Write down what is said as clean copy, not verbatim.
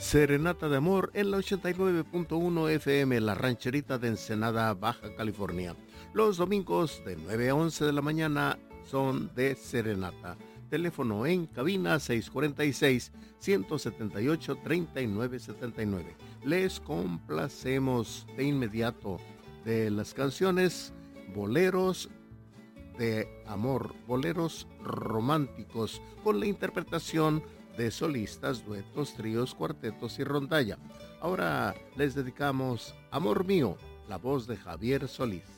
Serenata de Amor en la 89.1 FM, La Rancherita de Ensenada, Baja California. Los domingos de 9 a 11 de la mañana son de Serenata. Teléfono en cabina 646-178-3979. Les complacemos de inmediato de las canciones boleros de amor, boleros románticos, con la interpretación de solistas, duetos, tríos, cuartetos y rondalla. Ahora les dedicamos Amor Mío, la voz de Javier Solís.